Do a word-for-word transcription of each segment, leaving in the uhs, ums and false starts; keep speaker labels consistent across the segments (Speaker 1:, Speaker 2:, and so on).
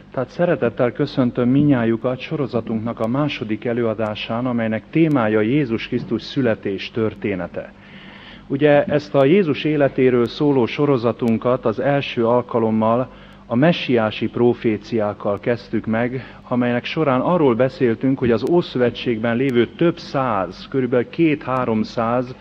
Speaker 1: Tehát szeretettel köszöntöm minnyájukat sorozatunknak a második előadásán, amelynek témája Jézus Krisztus születés története. Ugye ezt a Jézus életéről szóló sorozatunkat az első alkalommal a messiási proféciákkal kezdtük meg, amelynek során arról beszéltünk, hogy az Ószövetségben lévő több száz, körülbelül két-háromszáz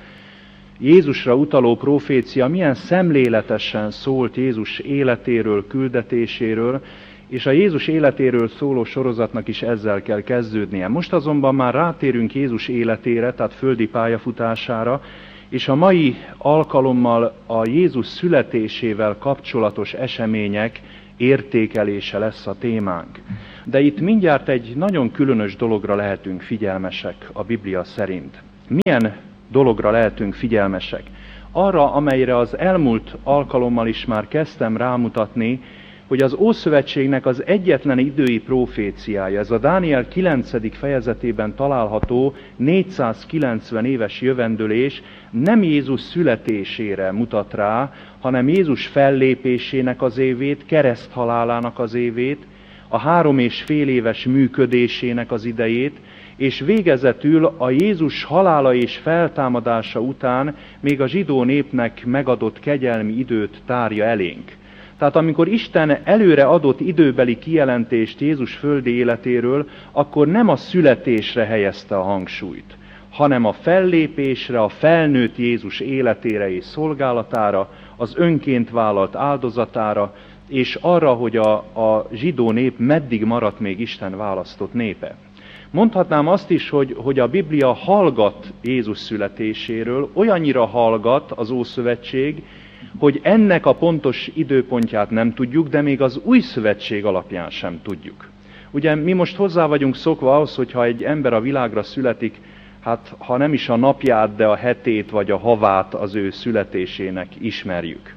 Speaker 1: Jézusra utaló profécia milyen szemléletesen szólt Jézus életéről, küldetéséről, és a Jézus életéről szóló sorozatnak is ezzel kell kezdődnie. Most azonban már rátérünk Jézus életére, tehát földi pályafutására, és a mai alkalommal a Jézus születésével kapcsolatos események értékelése lesz a témánk. De itt mindjárt egy nagyon különös dologra lehetünk figyelmesek a Biblia szerint. Milyen dologra lehetünk figyelmesek? Arra, amelyre az elmúlt alkalommal is már kezdtem rámutatni, hogy az Ószövetségnek az egyetlen idői proféciája, ez a Dániel kilencedik fejezetében található négyszázkilencven éves jövendőlés nem Jézus születésére mutat rá, hanem Jézus fellépésének az évét, kereszthalálának az évét, a három és fél éves működésének az idejét, és végezetül a Jézus halála és feltámadása után még a zsidó népnek megadott kegyelmi időt tárja elénk. Tehát amikor Isten előre adott időbeli kijelentést Jézus földi életéről, akkor nem a születésre helyezte a hangsúlyt, hanem a fellépésre, a felnőtt Jézus életére és szolgálatára, az önként vállalt áldozatára, és arra, hogy a, a zsidó nép meddig maradt még Isten választott népe. Mondhatnám azt is, hogy, hogy a Biblia hallgat Jézus születéséről, olyannyira hallgat az Ószövetség, hogy ennek a pontos időpontját nem tudjuk, de még az Új Szövetség alapján sem tudjuk. Ugye mi most hozzá vagyunk szokva ahhoz, hogyha egy ember a világra születik, hát ha nem is a napját, de a hetét vagy a havát az ő születésének ismerjük.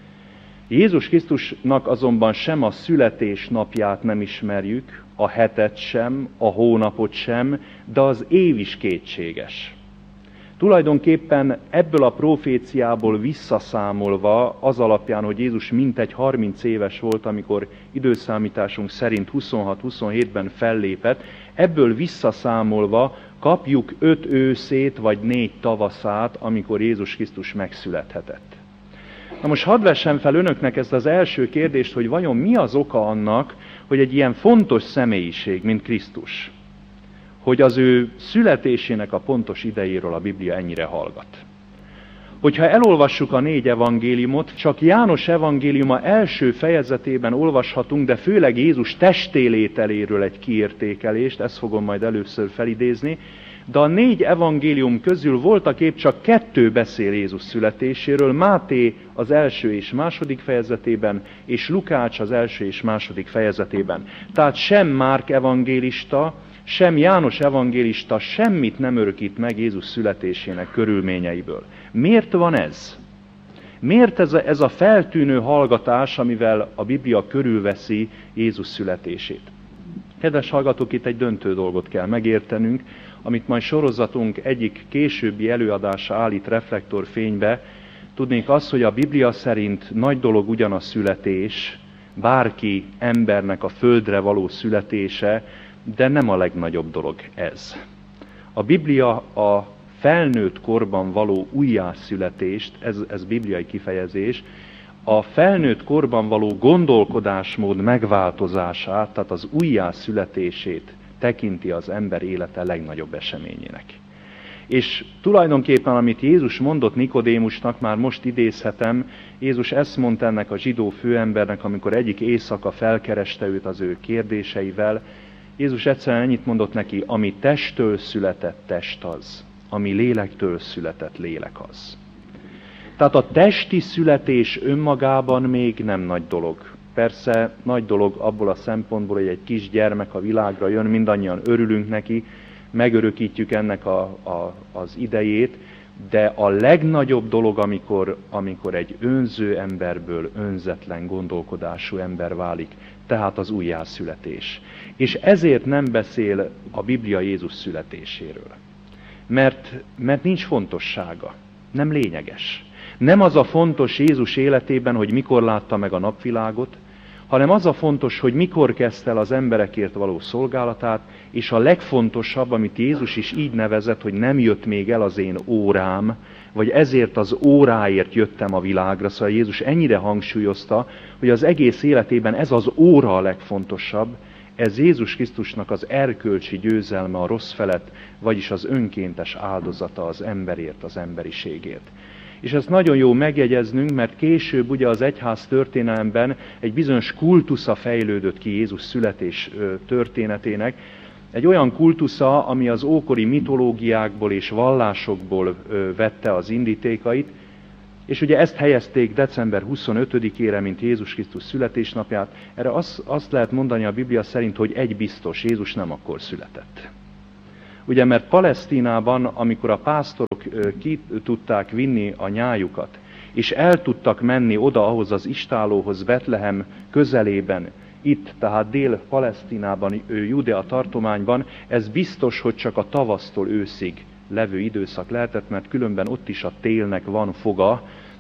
Speaker 1: Jézus Krisztusnak azonban sem a születés napját nem ismerjük, a hetet sem, a hónapot sem, de az év is kétséges. Tulajdonképpen ebből a proféciából visszaszámolva, az alapján, hogy Jézus mintegy harminc éves volt, amikor időszámításunk szerint huszonhat-huszonhétben fellépett, ebből visszaszámolva kapjuk öt őszét vagy négy tavaszát, amikor Jézus Krisztus megszülethetett. Na most hadd vessem fel önöknek ezt az első kérdést, hogy vajon mi az oka annak, hogy egy ilyen fontos személyiség, mint Krisztus, hogy az ő születésének a pontos idejéről a Biblia ennyire hallgat. Hogyha elolvassuk a négy evangéliumot, csak János evangéliuma első fejezetében olvashatunk, de főleg Jézus testélételéről egy kiértékelést, ezt fogom majd először felidézni, de a négy evangélium közül voltak épp csak kettő beszél Jézus születéséről, Máté az első és második fejezetében, és Lukács az első és második fejezetében. Tehát sem Márk evangélista, sem János evangélista semmit nem örökít meg Jézus születésének körülményeiből. Miért van ez? Miért ez a, ez a feltűnő hallgatás, amivel a Biblia körülveszi Jézus születését? Kedves hallgatók, itt egy döntő dolgot kell megértenünk, amit majd sorozatunk egyik későbbi előadása állít reflektorfénybe. Tudnék az, hogy a Biblia szerint nagy dolog ugyan a születés, bárki embernek a földre való születése, de nem a legnagyobb dolog ez. A Biblia a felnőtt korban való újjászületést, ez, ez bibliai kifejezés, a felnőtt korban való gondolkodásmód megváltozását, tehát az újjászületését tekinti az ember élete legnagyobb eseményének. És tulajdonképpen, amit Jézus mondott Nikodémusnak, már most idézhetem, Jézus ezt mondta ennek a zsidó főembernek, amikor egyik éjszaka felkereste őt az ő kérdéseivel. Jézus egyszerűen ennyit mondott neki, ami testtől született test az, ami lélektől született lélek az. Tehát a testi születés önmagában még nem nagy dolog. Persze nagy dolog abból a szempontból, hogy egy kis gyermek a világra jön, mindannyian örülünk neki, megörökítjük ennek a, a, az idejét, de a legnagyobb dolog, amikor, amikor egy önző emberből önzetlen gondolkodású ember válik, tehát az újjászületés. És ezért nem beszél a Biblia Jézus születéséről. Mert, mert nincs fontossága, nem lényeges. Nem az a fontos Jézus életében, hogy mikor látta meg a napvilágot, hanem az a fontos, hogy mikor kezdte el az emberekért való szolgálatát, és a legfontosabb, amit Jézus is így nevezett, hogy nem jött még el az én órám, vagy ezért az óráért jöttem a világra. Szóval Jézus ennyire hangsúlyozta, hogy az egész életében ez az óra a legfontosabb, ez Jézus Krisztusnak az erkölcsi győzelme a rossz felett, vagyis az önkéntes áldozata az emberért, az emberiségért. És ezt nagyon jó megjegyeznünk, mert később ugye az egyház történelemben egy bizonyos kultusza fejlődött ki Jézus születés történetének, egy olyan kultusza, ami az ókori mitológiákból és vallásokból vette az indítékait, és ugye ezt helyezték december huszonötödikére, mint Jézus Krisztus születésnapját. Erre azt, azt lehet mondani a Biblia szerint, hogy egy biztos, Jézus nem akkor született. Ugye, mert Palesztinában, amikor a pásztorok ki tudták vinni a nyájukat, és el tudtak menni oda ahhoz az istállóhoz Betlehem közelében, itt, tehát Dél-Palesztinában, Judea tartományban, ez biztos, hogy csak a tavasztól őszig levő időszak lehetett, mert különben ott is a télnek van foga,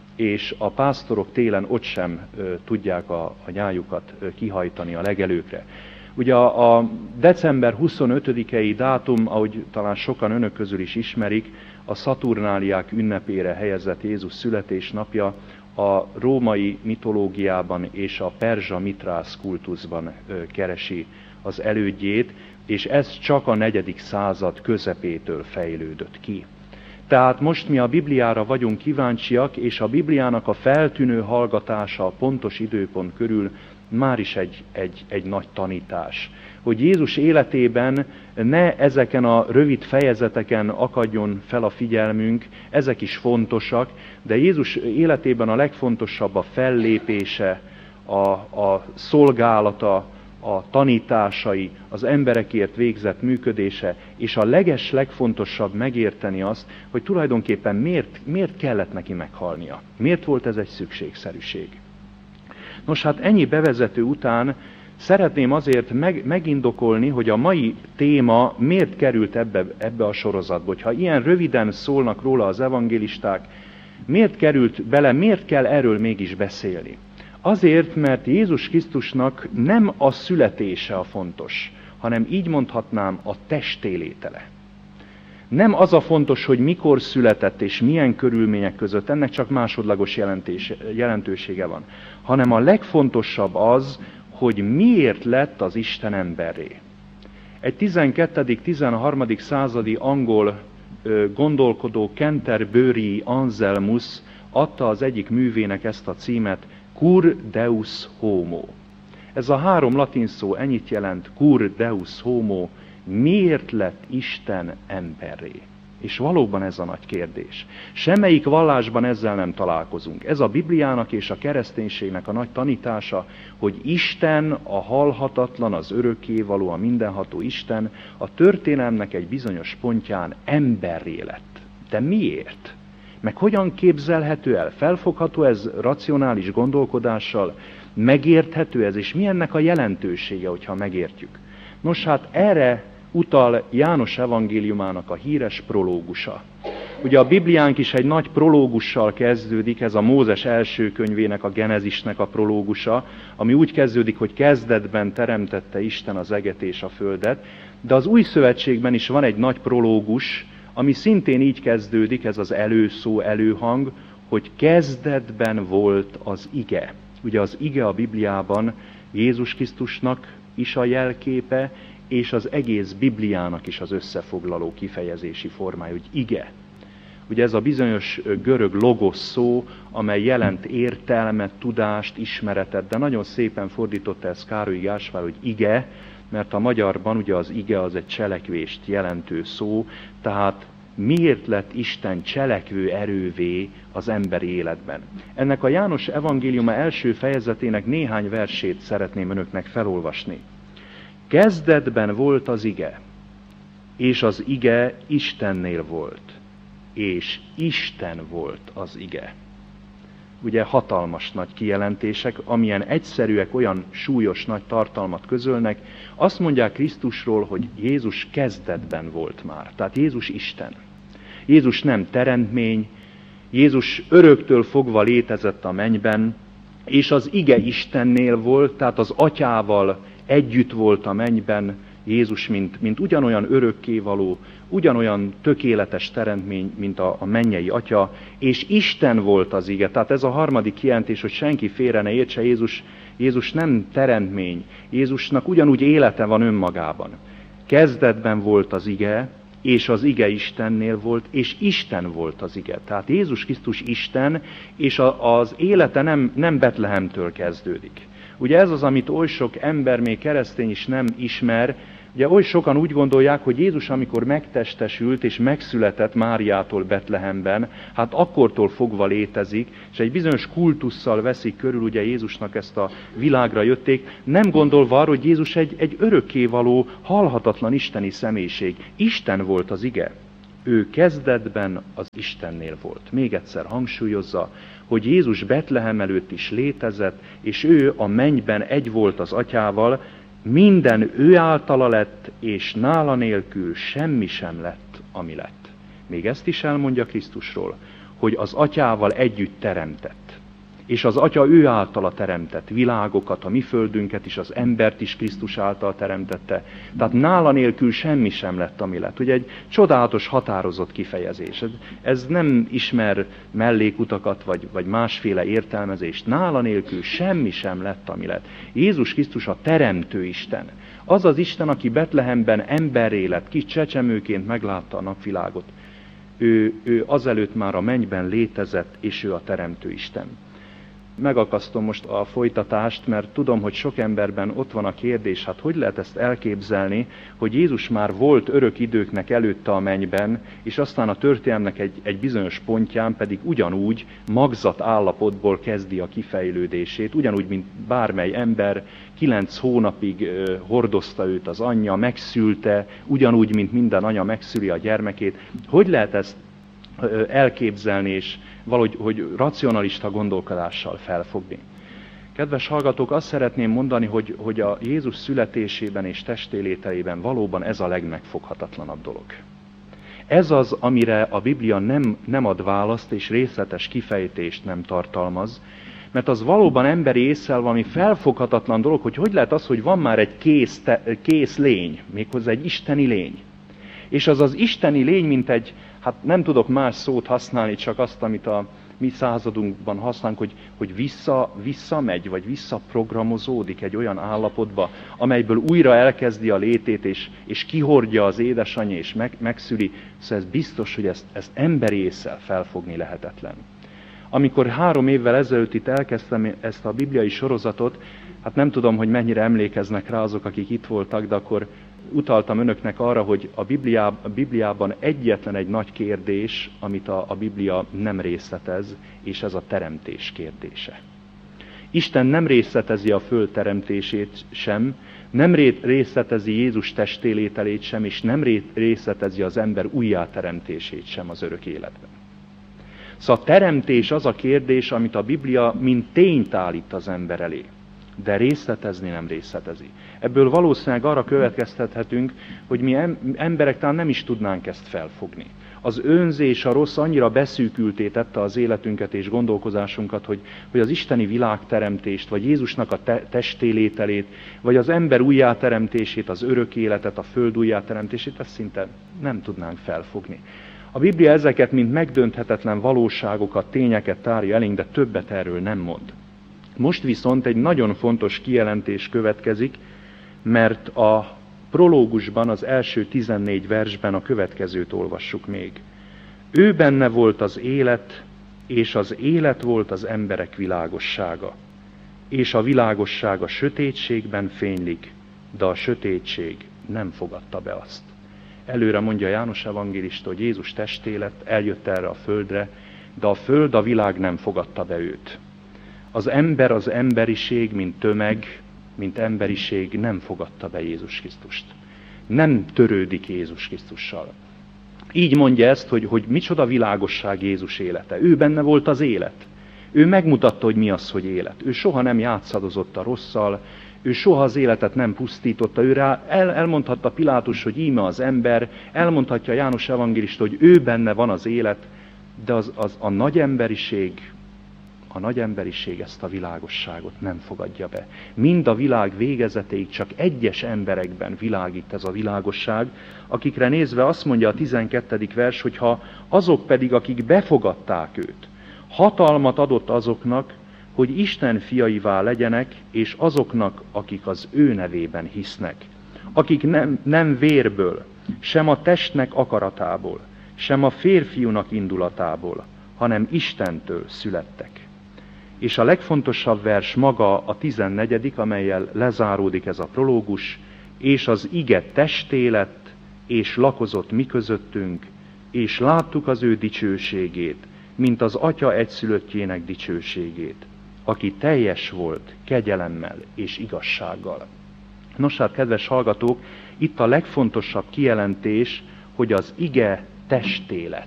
Speaker 1: és a pásztorok télen ott sem ö, tudják a, a nyájukat ö, kihajtani a legelőkre. Ugye a, a december huszonötödikei dátum, ahogy talán sokan önök közül is ismerik, a Szaturnáliák ünnepére helyezett Jézus születésnapja, a római mitológiában és a perzsa mitrász kultuszban ö, keresi az elődjét, és ez csak a negyedik század közepétől fejlődött ki. Tehát most mi a Bibliára vagyunk kíváncsiak, és a Bibliának a feltűnő hallgatása a pontos időpont körül már is egy, egy, egy nagy tanítás. Hogy Jézus életében ne ezeken a rövid fejezeteken akadjon fel a figyelmünk, ezek is fontosak, de Jézus életében a legfontosabb a fellépése, a, a szolgálata, a tanításai, az emberekért végzett működése, és a leges legfontosabb megérteni azt, hogy tulajdonképpen miért, miért kellett neki meghalnia. Miért volt ez egy szükségszerűség. Nos, hát ennyi bevezető után szeretném azért meg, megindokolni, hogy a mai téma miért került ebbe, ebbe a sorozatba. Hogyha ilyen röviden szólnak róla az evangélisták, miért került bele, miért kell erről mégis beszélni? Azért, mert Jézus Krisztusnak nem a születése a fontos, hanem így mondhatnám a testélétele. Nem az a fontos, hogy mikor született és milyen körülmények között, ennek csak másodlagos jelentés, jelentősége van, hanem a legfontosabb az, hogy miért lett az Isten emberré. Egy tizenkettedik-tizenharmadik századi angol ö, gondolkodó Canterbury Anselmus adta az egyik művének ezt a címet, Cur Deus Homo. Ez a három latin szó ennyit jelent, Cur Deus Homo, miért lett Isten emberré? És valóban ez a nagy kérdés. Semmelyik vallásban ezzel nem találkozunk. Ez a Bibliának és a kereszténységnek a nagy tanítása, hogy Isten, a halhatatlan, az örökkévaló, a mindenható Isten a történelemnek egy bizonyos pontján emberré lett. De miért? Meg hogyan képzelhető el? Felfogható ez racionális gondolkodással? Megérthető ez? És mi ennek a jelentősége, hogyha megértjük? Nos, hát erre utal János evangéliumának a híres prológusa. Ugye a Bibliánk is egy nagy prológussal kezdődik, ez a Mózes első könyvének, a Genezisnek a prológusa, ami úgy kezdődik, hogy kezdetben teremtette Isten az eget és a földet, de az Új Szövetségben is van egy nagy prológus, ami szintén így kezdődik, ez az előszó, előhang, hogy kezdetben volt az ige. Ugye az ige a Bibliában Jézus Krisztusnak is a jelképe, és az egész Bibliának is az összefoglaló kifejezési formája, hogy ige. Ugye ez a bizonyos görög logos szó, amely jelent értelmet, tudást, ismeretet, de nagyon szépen fordította ezt Károly Gáspár, hogy ige, mert a magyarban ugye az ige az egy cselekvést jelentő szó, tehát miért lett Isten cselekvő erővé az emberi életben. Ennek a János evangéliuma első fejezetének néhány versét szeretném önöknek felolvasni. Kezdetben volt az ige, és az ige Istennél volt, és Isten volt az ige. Ugye hatalmas nagy kijelentések, amilyen egyszerűek, olyan súlyos nagy tartalmat közölnek. Azt mondják Krisztusról, hogy Jézus kezdetben volt már. Tehát Jézus Isten. Jézus nem teremtmény, Jézus öröktől fogva létezett a mennyben, és az ige Istennél volt, tehát az atyával együtt volt a mennyben Jézus, mint, mint ugyanolyan örökkévaló, ugyanolyan tökéletes teremtmény, mint a, a mennyei atya, és Isten volt az ige. Tehát ez a harmadik kijelentés, hogy senki félre ne értse, Jézus, Jézus nem teremtmény. Jézusnak ugyanúgy élete van önmagában. Kezdetben volt az ige, és az ige Istennél volt, és Isten volt az ige. Tehát Jézus Krisztus Isten, és a, az élete nem, nem Betlehemtől kezdődik. Ugye ez az, amit oly sok ember, még keresztény is nem ismer. Ugye oly sokan úgy gondolják, hogy Jézus, amikor megtestesült és megszületett Máriától Betlehemben, hát akkortól fogva létezik, és egy bizonyos kultusszal veszik körül ugye Jézusnak ezt a világra jötték, nem gondolva arra, hogy Jézus egy, egy örökkévaló, halhatatlan isteni személyiség. Isten volt az ige. Ő kezdetben az Istennél volt. Még egyszer hangsúlyozza, hogy Jézus Betlehem előtt is létezett, és ő a mennyben egy volt az atyával, minden ő általa lett, és nála nélkül semmi sem lett, ami lett. Még ezt is elmondja Krisztusról, hogy az atyával együtt teremtett. És az atya ő általa teremtett világokat, a mi földünket is, az embert is Krisztus által teremtette. Tehát nála nélkül semmi sem lett, ami lett. Ugye egy csodálatos, határozott kifejezés. Ez, ez nem ismer mellékutakat, vagy, vagy másféle értelmezést. Nála nélkül semmi sem lett, ami lett. Jézus Krisztus a teremtő Isten. Az az Isten, aki Betlehemben emberré lett, kis csecsemőként meglátta a napvilágot. Ő, ő azelőtt már a mennyben létezett, és ő a teremtő Isten. Megakasztom most a folytatást, mert tudom, hogy sok emberben ott van a kérdés, hát hogy lehet ezt elképzelni, hogy Jézus már volt örök időknek előtte a mennyben, és aztán a történelmnek egy, egy bizonyos pontján pedig ugyanúgy magzat állapotból kezdi a kifejlődését, ugyanúgy, mint bármely ember, kilenc hónapig uh, hordozta őt az anyja, megszülte, ugyanúgy, mint minden anya megszüli a gyermekét. Hogy lehet ezt uh, elképzelni, és valahogy hogy racionalista gondolkodással felfogni? Kedves hallgatók, azt szeretném mondani, hogy, hogy a Jézus születésében és testélételében valóban ez a legmegfoghatatlanabb dolog. Ez az, amire a Biblia nem, nem ad választ, és részletes kifejtést nem tartalmaz, mert az valóban emberi ésszel valami felfoghatatlan dolog, hogy hogy lehet az, hogy van már egy kész, te, kész lény, méghozzá egy isteni lény. És az az isteni lény, mint egy, hát nem tudok más szót használni, csak azt, amit a mi századunkban használunk, hogy, hogy vissza, visszamegy, vagy visszaprogramozódik egy olyan állapotba, amelyből újra elkezdi a létét, és, és kihordja az édesanyja, és meg, megszüli. Szóval ez biztos, hogy ezt, ezt emberi ésszel felfogni lehetetlen. Amikor három évvel ezelőtt itt elkezdtem ezt a bibliai sorozatot, hát nem tudom, hogy mennyire emlékeznek rá azok, akik itt voltak, de akkor utaltam önöknek arra, hogy a, Bibliá, a Bibliában egyetlen egy nagy kérdés, amit a, a Biblia nem részletez, és ez a teremtés kérdése. Isten nem részletezi a föld teremtését sem, nem részletezi Jézus testélételét sem, és nem részletezi az ember újjáteremtését sem az örök életben. Szóval a teremtés az a kérdés, amit a Biblia mint tényt állít az ember elé, de részletezni nem részletezi. Ebből valószínűleg arra következtethetünk, hogy mi emberek talán nem is tudnánk ezt felfogni. Az önzés, a rossz annyira beszűkülté tette az életünket és gondolkozásunkat, hogy, hogy az isteni világteremtést, vagy Jézusnak a te- testélételét, vagy az ember újjáteremtését, az örök életet, a föld újjáteremtését, ezt szinte nem tudnánk felfogni. A Biblia ezeket, mint megdönthetetlen valóságokat, tényeket tárja elénk, de többet erről nem mond. Most viszont egy nagyon fontos kijelentés következik, mert a prológusban, az első tizennégy versben a következőt olvassuk még. Ő benne volt az élet, és az élet volt az emberek világossága. És a világosság a sötétségben fénylik, de a sötétség nem fogadta be azt. Előre mondja János evangélista, hogy Jézus testé lett, eljött erre a földre, de a föld, a világ nem fogadta be őt. Az ember, az emberiség, mint tömeg, mint emberiség nem fogadta be Jézus Krisztust. Nem törődik Jézus Krisztussal. Így mondja ezt, hogy, hogy micsoda világosság Jézus élete. Ő benne volt az élet. Ő megmutatta, hogy mi az, hogy élet. Ő soha nem játszadozott a rosszal, ő soha az életet nem pusztította. Ő rá el, elmondhatta Pilátus, hogy íme az ember, elmondhatja János evangélista, hogy ő benne van az élet, de az, az a nagy emberiség a nagy emberiség ezt a világosságot nem fogadja be. Mind a világ végezetéig csak egyes emberekben világít ez a világosság, akikre nézve azt mondja a tizenkettedik vers, hogy ha azok pedig, akik befogadták őt, hatalmat adott azoknak, hogy Isten fiaivá legyenek, és azoknak, akik az ő nevében hisznek, akik nem, nem vérből, sem a testnek akaratából, sem a férfiúnak indulatából, hanem Istentől születtek. És a legfontosabb vers maga a tizennegyedik, amellyel lezáródik ez a prológus, és az ige testé lett, és lakozott mi közöttünk, és láttuk az ő dicsőségét, mint az Atya egyszülöttjének dicsőségét, aki teljes volt kegyelemmel és igazsággal. Nos hát, kedves hallgatók, itt a legfontosabb kijelentés, hogy az ige testé lett.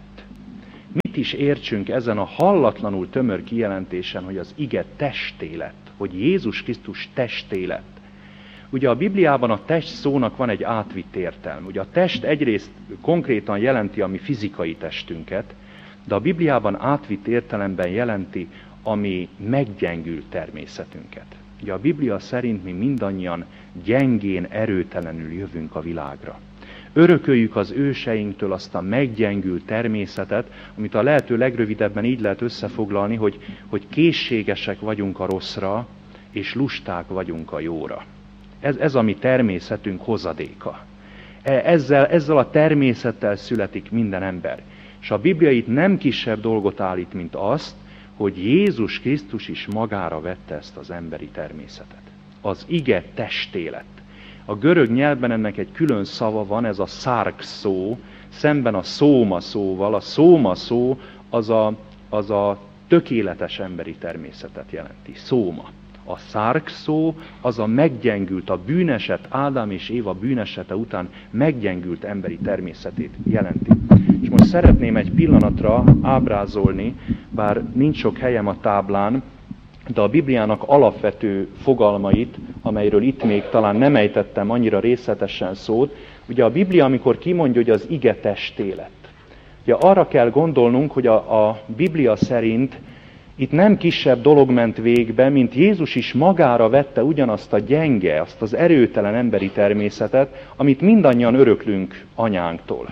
Speaker 1: Mit is értsünk ezen a hallatlanul tömör kijelentésen, hogy az ige testé lett, hogy Jézus Krisztus testé lett? Ugye a Bibliában a test szónak van egy átvitt értelme. Ugye a test egyrészt konkrétan jelenti a mi fizikai testünket, de a Bibliában átvitt értelemben jelenti a mi meggyengült természetünket. Ugye a Biblia szerint mi mindannyian gyengén, erőtelenül jövünk a világra. Örököljük az őseinktől azt a meggyengült természetet, amit a lehető legrövidebben így lehet összefoglalni, hogy, hogy készségesek vagyunk a rosszra, és lusták vagyunk a jóra. Ez, ez a mi természetünk hozadéka. Ezzel, ezzel a természettel születik minden ember. És a Biblia itt nem kisebb dolgot állít, mint azt, hogy Jézus Krisztus is magára vette ezt az emberi természetet. Az ige testé lett. A görög nyelvben ennek egy külön szava van, ez a szárk szó, szemben a szóma szóval. A szóma szó az a, az a tökéletes emberi természetet jelenti. Szóma. A szárk szó az a meggyengült, a bűneset, Ádám és Éva bűnesete után meggyengült emberi természetét jelenti. És most szeretném egy pillanatra ábrázolni, bár nincs sok helyem a táblán, de a Bibliának alapvető fogalmait, amelyről itt még talán nem ejtettem annyira részletesen szót. Ugye a Biblia, amikor kimondja, hogy az ige testé lett. Ugye arra kell gondolnunk, hogy a, a Biblia szerint itt nem kisebb dolog ment végbe, mint Jézus is magára vette ugyanazt a gyenge, azt az erőtelen emberi természetet, amit mindannyian öröklünk anyánktól.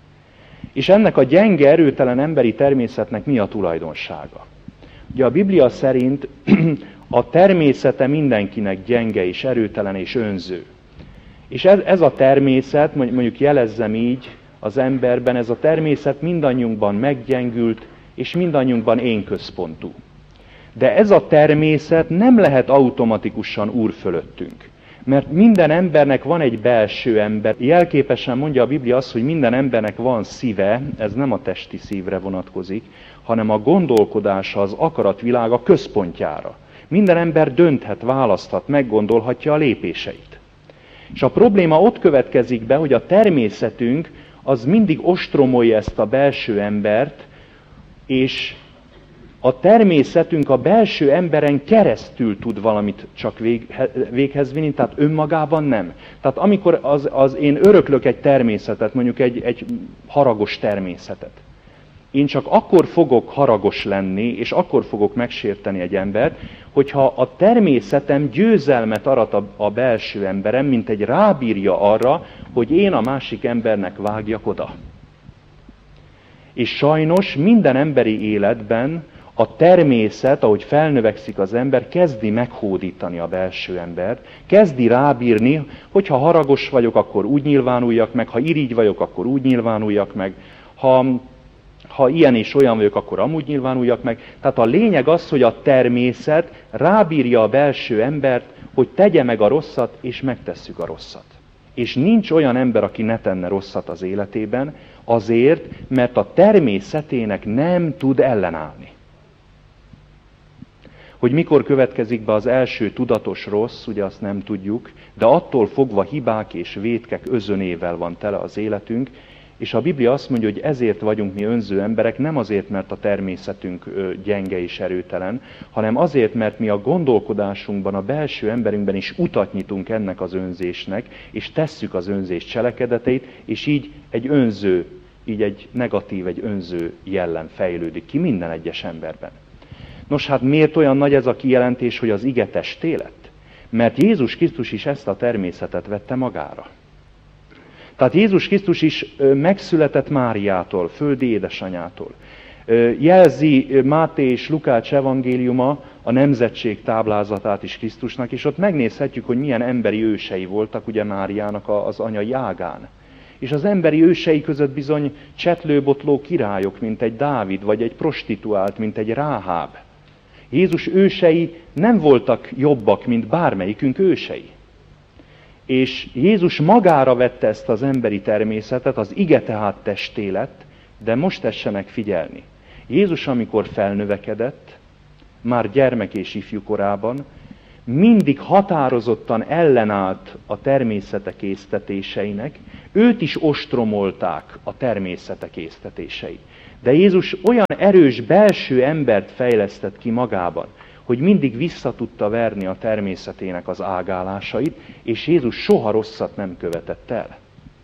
Speaker 1: És ennek a gyenge, erőtelen emberi természetnek mi a tulajdonsága? Ugye a Biblia szerint a természete mindenkinek gyenge és erőtelen és önző. És ez, ez a természet, mondjuk jelezzem így az emberben, ez a természet mindannyiunkban meggyengült, és mindannyiunkban én központú. De ez a természet nem lehet automatikusan úr fölöttünk. Mert minden embernek van egy belső ember. Jelképesen mondja a Biblia azt, hogy minden embernek van szíve, ez nem a testi szívre vonatkozik, hanem a gondolkodása, az akaratvilága központjára. Minden ember dönthet, választhat, meggondolhatja a lépéseit. És a probléma ott következik be, hogy a természetünk az mindig ostromolja ezt a belső embert, és a természetünk a belső emberen keresztül tud valamit csak vég, véghez vinni, tehát önmagában nem. Tehát amikor az, az én öröklök egy természetet, mondjuk egy, egy haragos természetet, én csak akkor fogok haragos lenni, és akkor fogok megsérteni egy embert, hogyha a természetem győzelmet arat a, a belső emberem, mint egy rábírja arra, hogy én a másik embernek vágjak oda. És sajnos minden emberi életben a természet, ahogy felnövekszik az ember, kezdi meghódítani a belső embert, kezdi rábírni, hogy ha haragos vagyok, akkor úgy nyilvánuljak meg, ha irigy vagyok, akkor úgy nyilvánuljak meg, ha, ha ilyen és olyan vagyok, akkor amúgy nyilvánuljak meg. Tehát a lényeg az, hogy a természet rábírja a belső embert, hogy tegye meg a rosszat, és megtesszük a rosszat. És nincs olyan ember, aki ne tenne rosszat az életében, azért, mert a természetének nem tud ellenállni. Hogy mikor következik be az első tudatos rossz, ugye azt nem tudjuk, de attól fogva hibák és vétkek özönével van tele az életünk, és a Biblia azt mondja, hogy ezért vagyunk mi önző emberek, nem azért, mert a természetünk gyenge és erőtelen, hanem azért, mert mi a gondolkodásunkban, a belső emberünkben is utat nyitunk ennek az önzésnek, és tesszük az önzés cselekedeteit, és így egy önző, így egy negatív, egy önző jellem fejlődik ki minden egyes emberben. Nos hát miért olyan nagy ez a kijelentés, hogy az ige testé lett? Mert Jézus Krisztus is ezt a természetet vette magára. Tehát Jézus Krisztus is megszületett Máriától, földi édesanyától. Jelzi Máté és Lukács evangéliuma a nemzetség táblázatát is Krisztusnak, és ott megnézhetjük, hogy milyen emberi ősei voltak ugye Máriának az anyai ágán. És az emberi ősei között bizony csetlőbotló királyok, mint egy Dávid, vagy egy prostituált, mint egy Ráháb. Jézus ősei nem voltak jobbak, mint bármelyikünk ősei. És Jézus magára vette ezt az emberi természetet, az ige tehát testé lett, de most tessenek figyelni. Jézus, amikor felnövekedett, már gyermek és ifjú korában, mindig határozottan ellenállt a természete késztetéseinek, őt is ostromolták a természete késztetései. De Jézus olyan erős belső embert fejlesztett ki magában, hogy mindig vissza tudta verni a természetének az ágálásait, és Jézus soha rosszat nem követett el.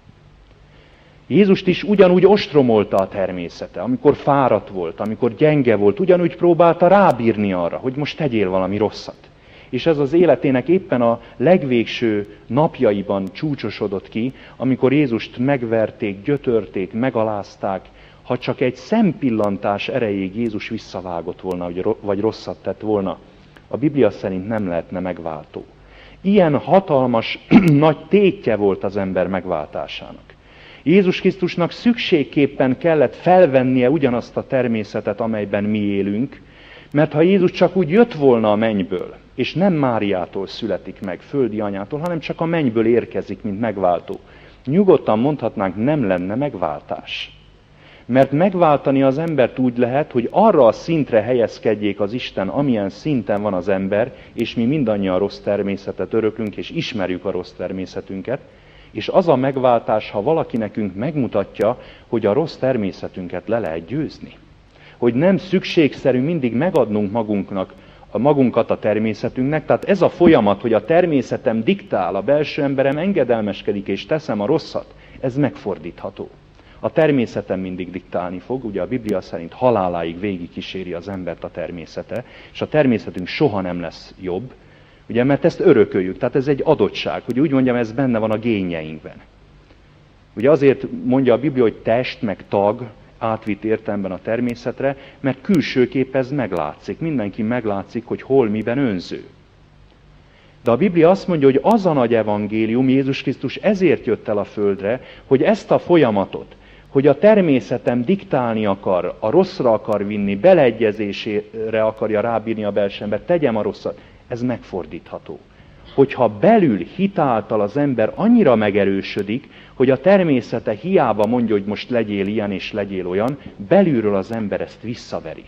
Speaker 1: Jézust is ugyanúgy ostromolta a természete, amikor fáradt volt, amikor gyenge volt, ugyanúgy próbálta rábírni arra, hogy most tegyél valami rosszat. És ez az életének éppen a legvégső napjaiban csúcsosodott ki, amikor Jézust megverték, gyötörték, megalázták, ha csak egy szempillantás erejéig Jézus visszavágott volna, vagy rosszat tett volna, a Biblia szerint nem lehetne megváltó. Ilyen hatalmas, nagy tétje volt az ember megváltásának. Jézus Krisztusnak szükségképpen kellett felvennie ugyanazt a természetet, amelyben mi élünk, mert ha Jézus csak úgy jött volna a mennyből, és nem Máriától születik meg, földi anyától, hanem csak a mennyből érkezik, mint megváltó, nyugodtan mondhatnánk, nem lenne megváltás. Mert megváltani az embert úgy lehet, hogy arra a szintre helyezkedjék az Isten, amilyen szinten van az ember, és mi mindannyian rossz természetet öröklünk, és ismerjük a rossz természetünket, és az a megváltás, ha valaki nekünk megmutatja, hogy a rossz természetünket le lehet győzni. Hogy nem szükségszerű mindig megadnunk magunknak, a magunkat a természetünknek, tehát ez a folyamat, hogy a természetem diktál, a belső emberem engedelmeskedik és teszem a rosszat, ez megfordítható. A természetem mindig diktálni fog, ugye a Biblia szerint haláláig végig kíséri az embert a természete, és a természetünk soha nem lesz jobb, ugye, mert ezt örököljük, tehát ez egy adottság, hogy úgy mondjam, ez benne van a génjeinkben. Ugye azért mondja a Biblia, hogy test meg tag átvitt értelemben a természetre, mert külsőképp ez meglátszik, mindenki meglátszik, hogy hol miben önző. De a Biblia azt mondja, hogy az a nagy evangélium, Jézus Krisztus ezért jött el a földre, hogy ezt a folyamatot, hogy a természetem diktálni akar, a rosszra akar vinni, beleegyezésére akarja rábírni a belső ember, tegyem a rosszat, ez megfordítható. Hogyha belül hitáltal az ember annyira megerősödik, hogy a természete hiába mondja, hogy most legyél ilyen és legyél olyan, belülről az ember ezt visszaveri.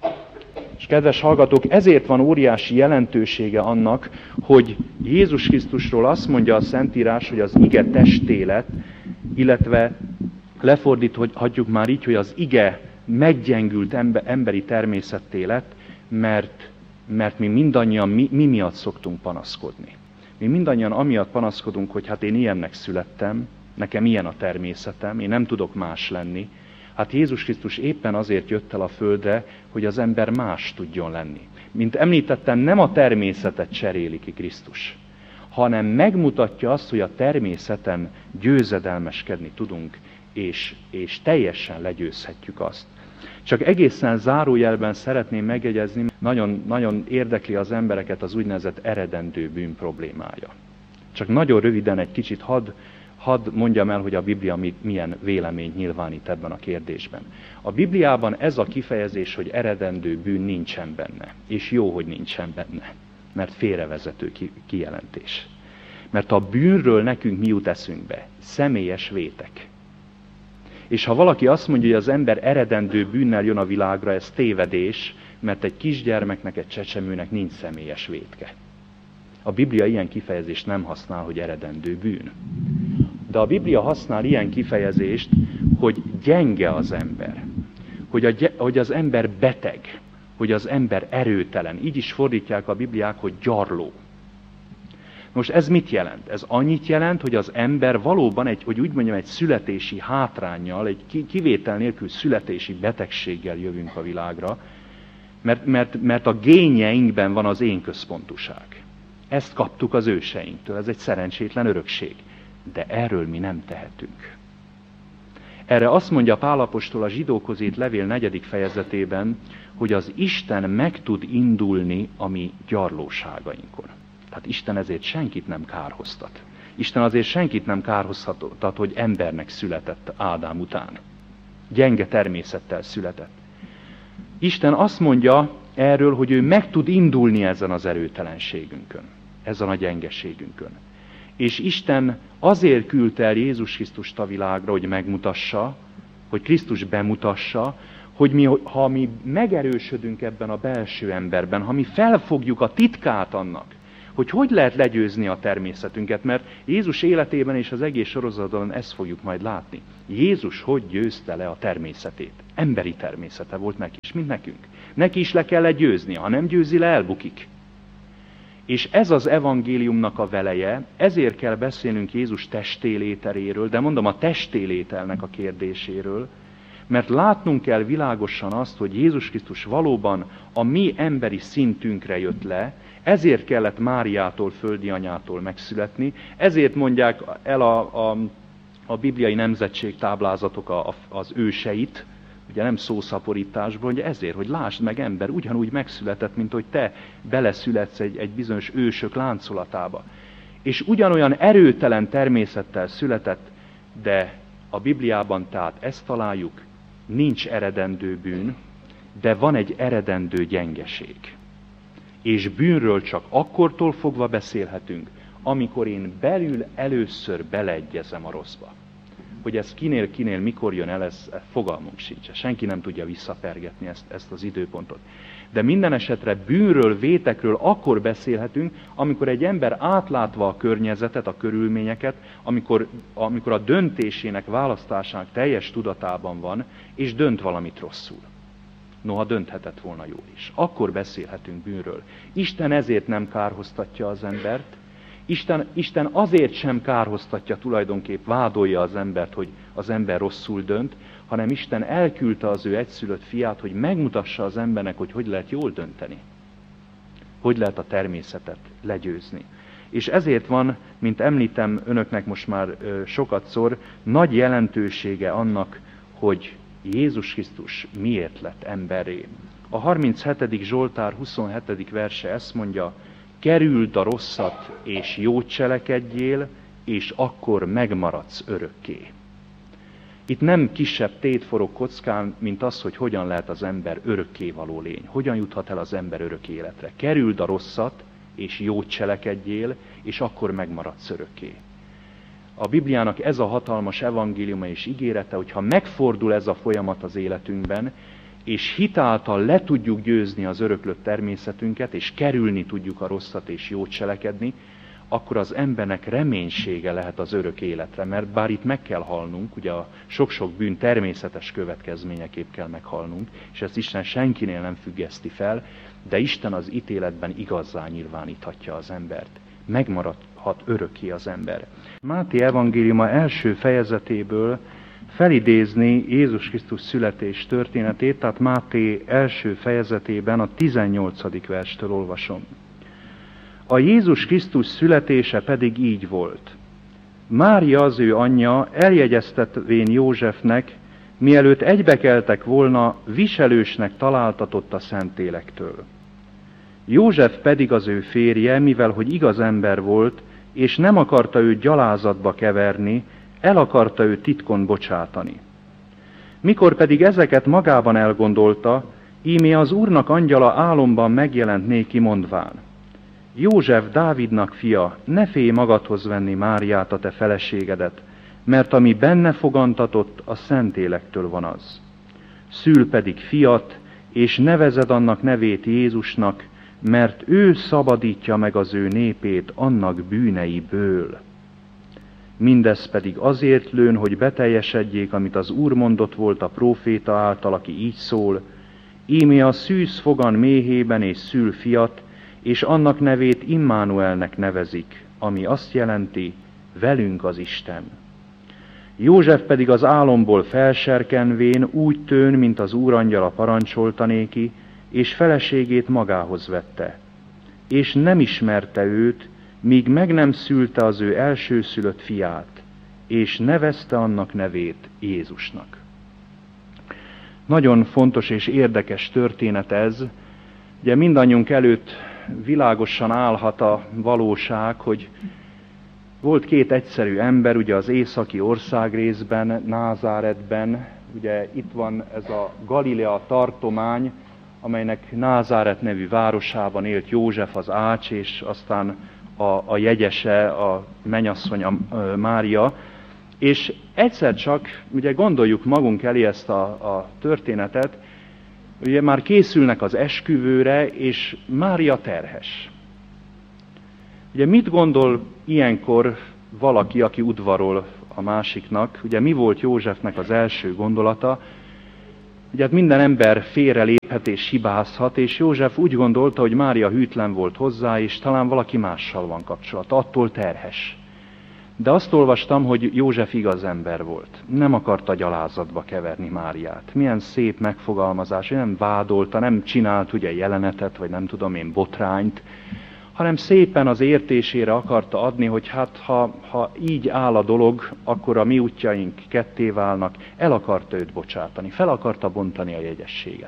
Speaker 1: És kedves hallgatók, ezért van óriási jelentősége annak, hogy Jézus Krisztusról azt mondja a Szentírás, hogy az ige testé lett, illetve lefordíthatjuk már így, hogy az ige meggyengült emberi természetté lett, mert, mert mi mindannyian mi, mi miatt szoktunk panaszkodni. Mi mindannyian amiatt panaszkodunk, hogy hát én ilyennek születtem, nekem ilyen a természetem, én nem tudok más lenni. Hát Jézus Krisztus éppen azért jött el a földre, hogy az ember más tudjon lenni. Mint említettem, nem a természetet cseréli ki Krisztus, hanem megmutatja azt, hogy a természeten győzedelmeskedni tudunk, és, és teljesen legyőzhetjük azt. Csak egészen zárójelben szeretném megjegyezni, nagyon, nagyon érdekli az embereket az úgynevezett eredendő bűn problémája. Csak nagyon röviden egy kicsit hadd Hadd mondjam el, hogy a Biblia milyen véleményt nyilvánít ebben a kérdésben. A Bibliában ez a kifejezés, hogy eredendő bűn nincsen benne. És jó, hogy nincsen benne, mert félrevezető kijelentés. Mert a bűnről nekünk mi jut eszünkbe? Személyes vétek. És ha valaki azt mondja, hogy az ember eredendő bűnnel jön a világra, ez tévedés, mert egy kisgyermeknek, egy csecsemőnek nincs személyes vétke. A Biblia ilyen kifejezést nem használ, hogy eredendő bűn. De a Biblia használ ilyen kifejezést, hogy gyenge az ember, hogy, a, hogy az ember beteg, hogy az ember erőtelen. Így is fordítják a Bibliák, hogy gyarló. Most ez mit jelent? Ez annyit jelent, hogy az ember valóban egy, hogy úgy mondjam, egy születési hátránnyal, egy kivétel nélkül születési betegséggel jövünk a világra, Mert, mert, mert a génjeinkben van az én központuság. Ezt kaptuk az őseinktől, ez egy szerencsétlen örökség. De erről mi nem tehetünk. Erre azt mondja Pál apostol a Zsidókhoz írt levél negyedik fejezetében, hogy az Isten meg tud indulni a mi gyarlóságainkon. Tehát Isten ezért senkit nem kárhoztat. Isten azért senkit nem kárhoztat, hogy embernek született Ádám után. Gyenge természettel született. Isten azt mondja erről, hogy ő meg tud indulni ezen az erőtelenségünkön, ezen a gyengeségünkön. És Isten azért küldte el Jézus Krisztust a világra, hogy megmutassa, hogy Krisztus bemutassa, hogy mi, ha mi megerősödünk ebben a belső emberben, ha mi felfogjuk a titkát annak, hogy hogy lehet legyőzni a természetünket, mert Jézus életében és az egész sorozatban ezt fogjuk majd látni. Jézus hogy győzte le a természetét? Emberi természete volt neki is, mint nekünk. Neki is le kell győzni, ha nem győzi le, elbukik. És ez az evangéliumnak a veleje, ezért kell beszélnünk Jézus testéléteréről, de mondom a testélételnek a kérdéséről, mert látnunk kell világosan azt, hogy Jézus Krisztus valóban a mi emberi szintünkre jött le, ezért kellett Máriától, földi anyától megszületni, ezért mondják el a, a, a bibliai nemzetségtáblázatok a, a, az őseit, ugye nem szószaporításból, hogy ezért, hogy lásd meg, ember ugyanúgy megszületett, mint hogy te beleszületsz egy, egy bizonyos ősök láncolatába. És ugyanolyan erőtelen természettel született, de a Bibliában tehát ezt találjuk, nincs eredendő bűn, de van egy eredendő gyengeség. És bűnről csak akkortól fogva beszélhetünk, amikor én belül először beleegyezem a rosszba. Hogy ez kinél, kinél, mikor jön el, ez fogalmunk sincs. Senki nem tudja visszapergetni ezt, ezt az időpontot. De minden esetre bűnről, vétekről akkor beszélhetünk, amikor egy ember átlátva a környezetet, a körülményeket, amikor, amikor a döntésének, választásának teljes tudatában van, és dönt valamit rosszul. Noha dönthetett volna jól is. Akkor beszélhetünk bűnről. Isten ezért nem kárhoztatja az embert, Isten, Isten azért sem kárhoztatja tulajdonképp, vádolja az embert, hogy az ember rosszul dönt, hanem Isten elküldte az ő egyszülött fiát, hogy megmutassa az embernek, hogy hogy lehet jól dönteni. Hogy lehet a természetet legyőzni. És ezért van, mint említem önöknek most már sokatszor, nagy jelentősége annak, hogy Jézus Krisztus miért lett emberré. A harminchetedik Zsoltár huszonhetedik verse ezt mondja, kerüld a rosszat, és jót cselekedjél, és akkor megmaradsz örökké. Itt nem kisebb tét forog kockán, mint az, hogy hogyan lehet az ember örökkévaló lény. Hogyan juthat el az ember örök életre. Kerüld a rosszat, és jót cselekedjél, és akkor megmaradsz örökké. A Bibliának ez a hatalmas evangéliuma és ígérete, hogyha megfordul ez a folyamat az életünkben, és hitáltal le tudjuk győzni az öröklött természetünket, és kerülni tudjuk a rosszat és jót cselekedni, akkor az embernek reménysége lehet az örök életre, mert bár itt meg kell halnunk, ugye a sok-sok bűn természetes következményeképp kell meghalnunk, és ezt Isten senkinél nem függeszti fel, de Isten az ítéletben igazzá nyilváníthatja az embert. Megmaradhat örökké az ember. Máté evangéliuma első fejezetéből felidézni Jézus Krisztus születés történetét, tehát Máté első fejezetében a tizennyolcadik verstől olvasom. A Jézus Krisztus születése pedig így volt. Mária az ő anyja eljegyeztetvén Józsefnek, mielőtt egybekeltek volna, viselősnek találtatott a Szentlélektől. József pedig az ő férje, mivel hogy igaz ember volt, és nem akarta őt gyalázatba keverni, el akarta őt titkon bocsátani. Mikor pedig ezeket magában elgondolta, íme az Úrnak angyala álomban megjelent néki mondván. József, Dávidnak fia, ne félj magadhoz venni Máriát, a te feleségedet, mert ami benne fogantatott, a Szentlélektől van az. Szül pedig fiat, és nevezed annak nevét Jézusnak, mert ő szabadítja meg az ő népét annak bűneiből. Mindez pedig azért lőn, hogy beteljesedjék, amit az Úr mondott volt a próféta által, aki így szól, íme a szűz fogan méhében és szül fiat, és annak nevét Immanuelnek nevezik, ami azt jelenti, velünk az Isten. József pedig az álomból felserkenvén úgy tőn, mint az úrangyala parancsolta néki, és feleségét magához vette, és nem ismerte őt, míg meg nem szülte az ő elsőszülött fiát, és nevezte annak nevét Jézusnak. Nagyon fontos és érdekes történet ez. Ugye mindannyiunk előtt világosan állhat a valóság, hogy volt két egyszerű ember, ugye az északi országrészben, Názáretben, ugye itt van ez a Galilea tartomány, amelynek Názáret nevű városában élt József az ács, és aztán a, a jegyese, a mennyasszony, a, a Mária. És egyszer csak, ugye gondoljuk magunk elé ezt a, a történetet, ugye már készülnek az esküvőre, és Mária terhes. Ugye mit gondol ilyenkor valaki, aki udvarol a másiknak? Ugye mi volt Józsefnek az első gondolata? Ugye hát minden ember félreléphet és hibázhat, és József úgy gondolta, hogy Mária hűtlen volt hozzá, és talán valaki mással van kapcsolata, attól terhes. De azt olvastam, hogy József igaz ember volt. Nem akarta gyalázatba keverni Máriát. Milyen szép megfogalmazás, nem vádolta, nem csinált ugye jelenetet, vagy nem tudom én botrányt, hanem szépen az értésére akarta adni, hogy hát ha, ha így áll a dolog, akkor a mi útjaink ketté válnak. El akarta őt bocsátani, fel akarta bontani a jegyességet.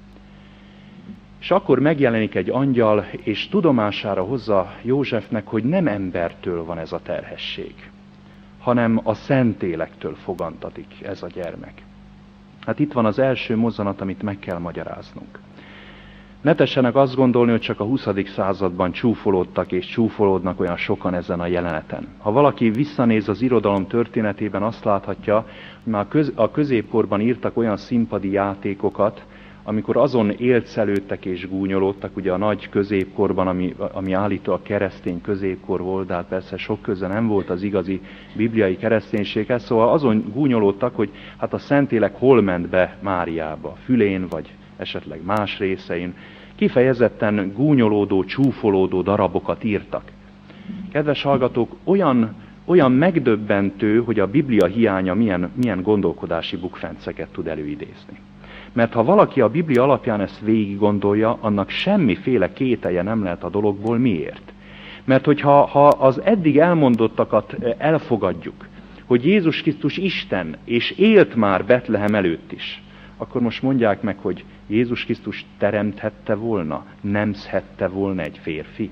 Speaker 1: És akkor megjelenik egy angyal, és tudomására hozza Józsefnek, hogy nem embertől van ez a terhesség, hanem a Szentlélektől fogantatik ez a gyermek. Hát itt van az első mozzanat, amit meg kell magyaráznunk. Ne tessenek azt gondolni, hogy csak a huszadik században csúfolódtak és csúfolódnak olyan sokan ezen a jeleneten. Ha valaki visszanéz az irodalom történetében, azt láthatja, hogy már a középkorban írtak olyan színpadi játékokat, amikor azon élcelődtek és gúnyolódtak, ugye a nagy középkorban, ami, ami állítólag keresztény középkor volt, de hát persze sok köze nem volt az igazi bibliai kereszténységhez, szóval azon gúnyolódtak, hogy hát a Szentlélek hol ment be Máriába, fülén vagy esetleg más részein. Kifejezetten gúnyolódó, csúfolódó darabokat írtak. Kedves hallgatók, olyan, olyan megdöbbentő, hogy a Biblia hiánya milyen, milyen gondolkodási bukfenceket tud előidézni. Mert ha valaki a Biblia alapján ezt végig gondolja, annak semmiféle kételje nem lehet a dologból. Miért? Mert hogyha ha az eddig elmondottakat elfogadjuk, hogy Jézus Krisztus Isten, és élt már Betlehem előtt is, akkor most mondják meg, hogy Jézus Krisztus teremthette volna, nemzhette volna egy férfi?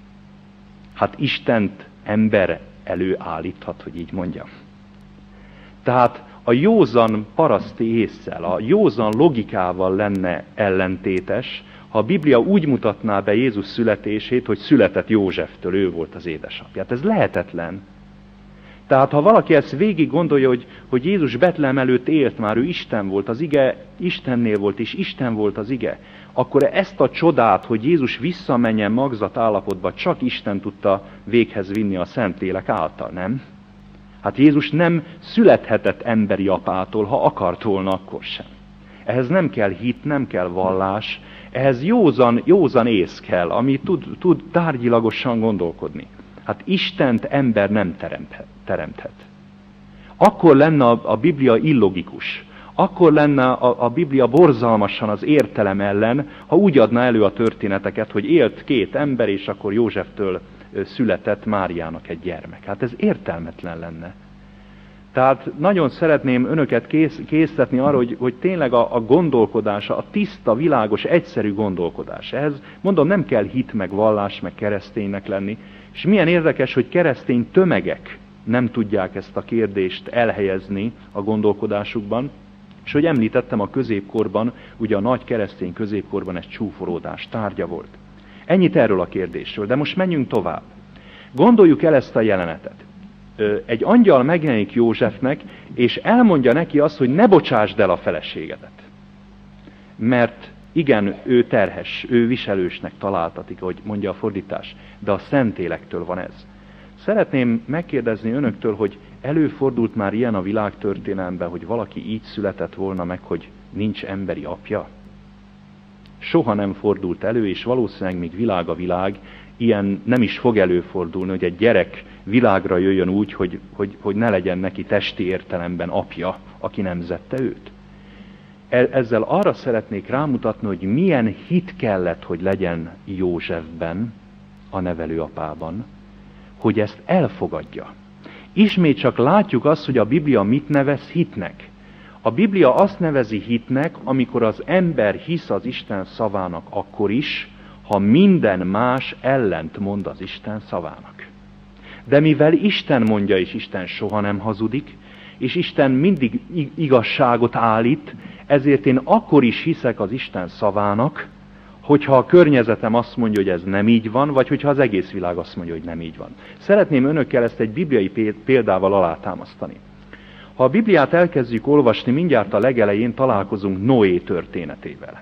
Speaker 1: Hát Istent ember előállíthat, hogy így mondjam. Tehát a józan paraszti ésszel, a józan logikával lenne ellentétes, ha a Biblia úgy mutatná be Jézus születését, hogy született Józseftől, ő volt az édesapja. Hát ez lehetetlen. Tehát ha valaki ezt végig gondolja, hogy, hogy Jézus Betlehem előtt élt már, ő Isten volt, az ige Istennél volt, és Isten volt az ige, akkor ezt a csodát, hogy Jézus visszamenjen magzat állapotba, csak Isten tudta véghez vinni a Szentlélek által, nem? Hát Jézus nem születhetett emberi apától, ha akart volna, akkor sem. Ehhez nem kell hit, nem kell vallás, ehhez józan, józan ész kell, ami tud, tud tárgyilagosan gondolkodni. Hát Istent ember nem teremthet. Akkor lenne a, a Biblia illogikus, akkor lenne a, a Biblia borzalmasan az értelem ellen, ha úgy adna elő a történeteket, hogy élt két ember, és akkor Józseftől született Máriának egy gyermek. Hát ez értelmetlen lenne. Tehát nagyon szeretném önöket kész, késztetni arra, hogy, hogy tényleg a, a gondolkodása, a tiszta, világos, egyszerű gondolkodás. Ehhez mondom, nem kell hit, meg vallás, meg kereszténynek lenni. És milyen érdekes, hogy keresztény tömegek nem tudják ezt a kérdést elhelyezni a gondolkodásukban, és hogy említettem, a középkorban, ugye a nagy keresztény középkorban ez csúfolódás tárgya volt. Ennyit erről a kérdésről, de most menjünk tovább. Gondoljuk el ezt a jelenetet. Egy angyal megjelenik Józsefnek, és elmondja neki azt, hogy ne bocsásd el a feleségedet. Mert igen, ő terhes, ő viselősnek találtatik, ahogy mondja a fordítás, de a Szentlélektől van ez. Szeretném megkérdezni önöktől, hogy előfordult már ilyen a világtörténelemben, hogy valaki így született volna meg, hogy nincs emberi apja? Soha nem fordult elő, és valószínűleg még világ a világ, ilyen nem is fog előfordulni, hogy egy gyerek világra jöjjön úgy, hogy, hogy, hogy ne legyen neki testi értelemben apja, aki nemzette őt. Ezzel arra szeretnék rámutatni, hogy milyen hit kellett, hogy legyen Józsefben, a nevelőapában, hogy ezt elfogadja. Ismét csak látjuk azt, hogy a Biblia mit nevez hitnek. A Biblia azt nevezi hitnek, amikor az ember hisz az Isten szavának akkor is, ha minden más ellent mond az Isten szavának. De mivel Isten mondja, és Isten soha nem hazudik, és Isten mindig igazságot állít, ezért én akkor is hiszek az Isten szavának, hogyha a környezetem azt mondja, hogy ez nem így van, vagy hogyha az egész világ azt mondja, hogy nem így van. Szeretném önökkel ezt egy bibliai példával alátámasztani. Ha a Bibliát elkezdjük olvasni, mindjárt a legelején találkozunk Noé történetével.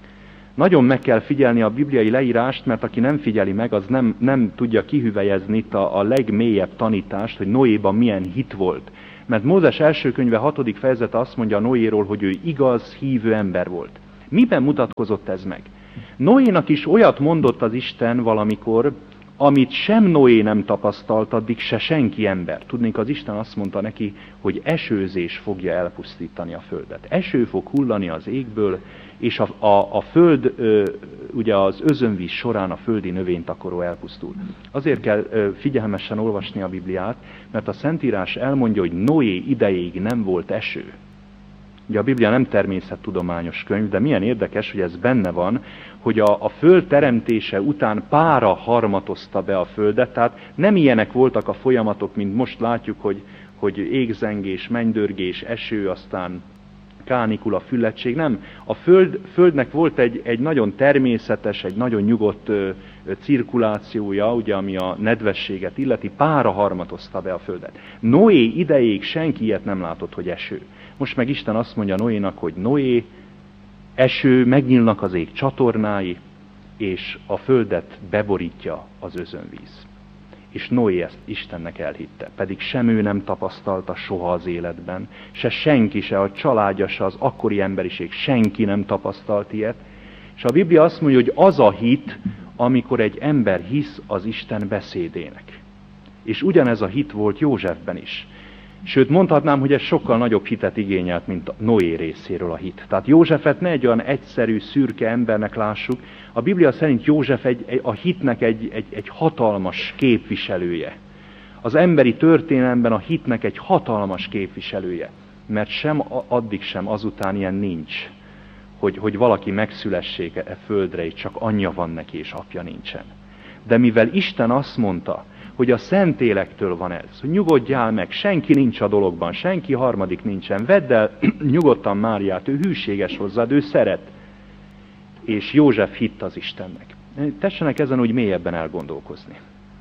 Speaker 1: Nagyon meg kell figyelni a bibliai leírást, mert aki nem figyeli meg, az nem, nem tudja kihüvelyezni itt a, a legmélyebb tanítást, hogy Noéban milyen hit volt. Mert Mózes első könyve hatodik fejezete azt mondja Noéról, hogy ő igaz, hívő ember volt. Miben mutatkozott ez meg? Noénak is olyat mondott az Isten valamikor, amit sem Noé nem tapasztalt addig, se senki ember. Tudnék, az Isten azt mondta neki, hogy esőzés fogja elpusztítani a földet. Eső fog hullani az égből, és a, a, a föld, ö, ugye az özönvíz során a földi növénytakaró elpusztul. Azért kell ö, figyelmesen olvasni a Bibliát, mert a Szentírás elmondja, hogy Noé idejéig nem volt eső. Ugye a Biblia nem természettudományos könyv, de milyen érdekes, hogy ez benne van, hogy a, a föld teremtése után pára harmatozta be a földet, tehát nem ilyenek voltak a folyamatok, mint most látjuk, hogy, hogy égzengés, mennydörgés, eső, aztán kánikula, füllettség, nem. A föld, földnek volt egy, egy nagyon természetes, egy nagyon nyugodt ö, ö, cirkulációja, ugye, ami a nedvességet illeti, pára harmatozta be a földet. Noé idejéig senki ilyet nem látott, hogy eső. Most meg Isten azt mondja Noénak, hogy Noé, eső, megnyílnak az ég csatornái, és a földet beborítja az özönvíz. És Noé ezt Istennek elhitte, pedig sem ő nem tapasztalta soha az életben, se senki, se a családja, se az akkori emberiség, senki nem tapasztalt ilyet. És a Biblia azt mondja, hogy az a hit, amikor egy ember hisz az Isten beszédének. És ugyanez a hit volt Józsefben is. Sőt, mondhatnám, hogy ez sokkal nagyobb hitet igényelt, mint Noé részéről a hit. Tehát Józsefet ne egy olyan egyszerű, szürke embernek lássuk. A Biblia szerint József egy, egy, a hitnek egy, egy, egy hatalmas képviselője. Az emberi történelemben a hitnek egy hatalmas képviselője. Mert sem addig, sem azután ilyen nincs, hogy, hogy valaki megszülessék e földre, és csak anyja van neki, és apja nincsen. De mivel Isten azt mondta, hogy a Szentélektől van ez, hogy nyugodjál meg, senki nincs a dologban, senki harmadik nincsen, vedd el nyugodtan Máriát, ő hűséges hozzád, ő szeret. És József hitt az Istennek. Tessenek ezen úgy mélyebben elgondolkozni.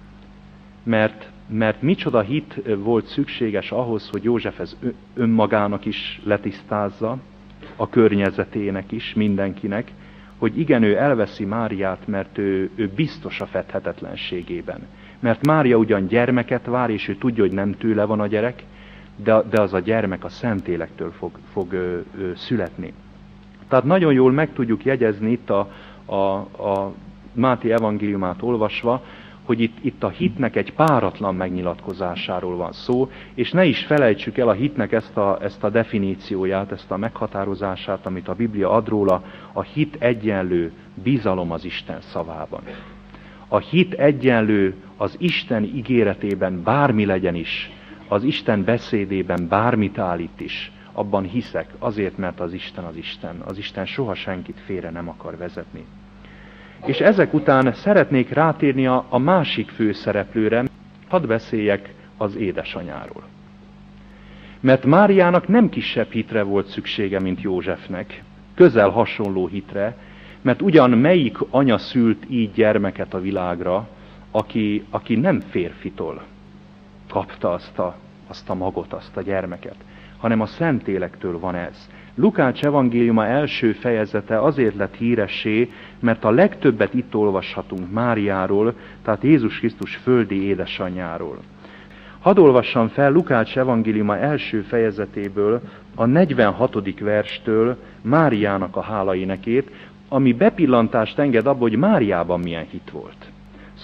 Speaker 1: Mert, mert micsoda hit volt szükséges ahhoz, hogy József ez önmagának is letisztázza, a környezetének is, mindenkinek, hogy igen, ő elveszi Máriát, mert ő, ő biztos a fedhetetlenségében. Mert Mária ugyan gyermeket vár, és ő tudja, hogy nem tőle van a gyerek, de, de az a gyermek a Szentélektől fog, fog ö, ö, születni. Tehát nagyon jól meg tudjuk jegyezni itt a, a, a Máté evangéliumát olvasva, hogy itt, itt a hitnek egy páratlan megnyilatkozásáról van szó, és ne is felejtsük el a hitnek ezt a, ezt a definícióját, ezt a meghatározását, amit a Biblia ad róla, a hit egyenlő bizalom az Isten szavában. A hit egyenlő az Isten ígéretében bármi legyen is, az Isten beszédében bármit állít is, abban hiszek, azért, mert az Isten az Isten. Az Isten soha senkit félre nem akar vezetni. És ezek után szeretnék rátérni a, a másik főszereplőre, hadd beszéljek az édesanyáról. Mert Máriának nem kisebb hitre volt szüksége, mint Józsefnek, közel hasonló hitre, mert ugyan melyik anya szült így gyermeket a világra, aki, aki nem férfitól kapta azt a, azt a magot, azt a gyermeket, hanem a Szentélektől van ez. Lukács evangéliuma első fejezete azért lett híressé, mert a legtöbbet itt olvashatunk Máriáról, tehát Jézus Krisztus földi édesanyjáról. Hadd olvassam fel Lukács evangéliuma első fejezetéből a negyvenhatodik verstől Máriának a hálaénekét, ami bepillantást enged abba, hogy Máriában milyen hit volt.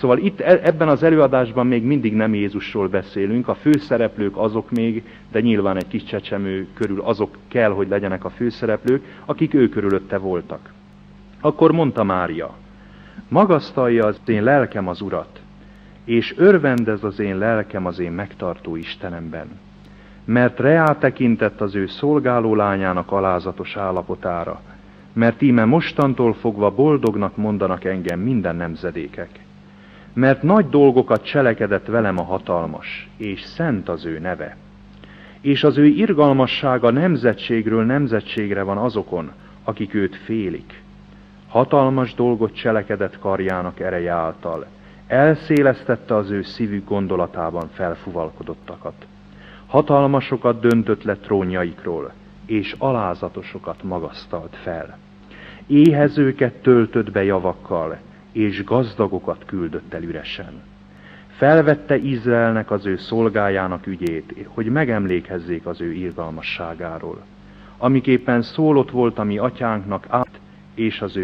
Speaker 1: Szóval itt ebben az előadásban még mindig nem Jézusról beszélünk, a főszereplők azok még, de nyilván egy kis csecsemő körül azok kell, hogy legyenek a főszereplők, akik ő körülötte voltak. Akkor mondta Mária, magasztalja az én lelkem az Urat, és örvendez az én lelkem az én megtartó Istenemben, mert reá tekintett az ő szolgáló lányának alázatos állapotára, mert íme mostantól fogva boldognak mondanak engem minden nemzedékek. Mert nagy dolgokat cselekedett velem a hatalmas, és szent az ő neve. És az ő irgalmassága nemzetségről nemzetségre van azokon, akik őt félik. Hatalmas dolgot cselekedett karjának ereje által, elszélesztette az ő szívük gondolatában felfuvalkodottakat. Hatalmasokat döntött le trónjaikról, és alázatosokat magasztalt fel. Éhezőket töltött be javakkal, és gazdagokat küldött el üresen. Felvette Izraelnek az ő szolgájának ügyét, hogy megemlékezzék az ő irgalmasságáról, amiképpen szólott volt a mi atyánknak át, és az ő